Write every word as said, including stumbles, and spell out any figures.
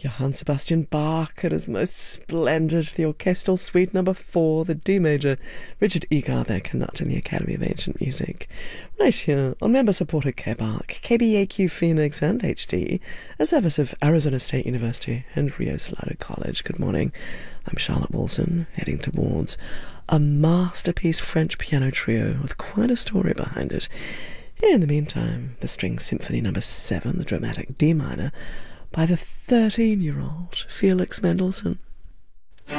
Johann Sebastian Bach at his most splendid, the Orchestral Suite number four, the D major, Richard Egar there conducting the Academy of Ancient Music. Right here on member-supported K B A R C, K B A Q Phoenix and H D, a service of Arizona State University and Rio Salado College. Good morning. I'm Charlotte Wilson, heading towards a masterpiece French piano trio with quite a story behind it. In the meantime, the String Symphony number seven, the dramatic D minor, by the thirteen-year-old Felix Mendelssohn.